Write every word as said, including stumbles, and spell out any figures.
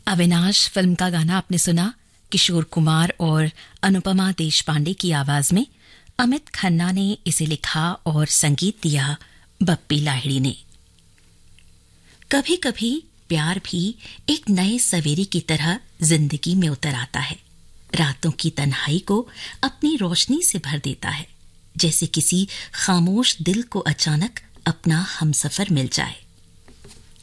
Avinash film का गाना आपने सुना किशोर कुमार और अनुपमा देशपांडे की आवाज में। अमित खन्ना ने इसे लिखा और संगीत दिया बप्पी लाहिड़ी ने। कभी कभी प्यार भी एक नए सवेरे की तरह जिंदगी में उतर आता है, रातों की तन्हाई को अपनी रोशनी से भर देता है, जैसे किसी खामोश दिल को अचानक अपना हमसफर मिल जाए।